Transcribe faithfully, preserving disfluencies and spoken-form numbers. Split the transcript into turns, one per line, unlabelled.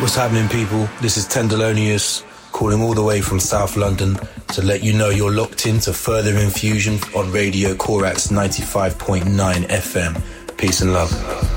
What's happening, people? This is Tendelonius calling all the way from South London to let you know you're locked into Further Infusion on Radio Corax ninety-five point nine F M. Peace and love.